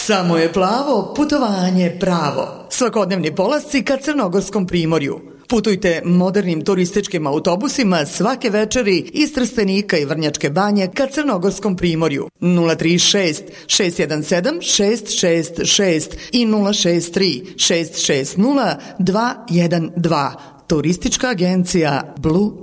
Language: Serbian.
Samo je plavo, putovanje pravo. Svakodnevni polasci ka Crnogorskom primorju. Putujte modernim turističkim autobusima svake večeri iz Trstenika i Vrnjačke Banje ka Crnogorskom primorju. 036 617 666 i 063 660 212. Turistička agencija Blue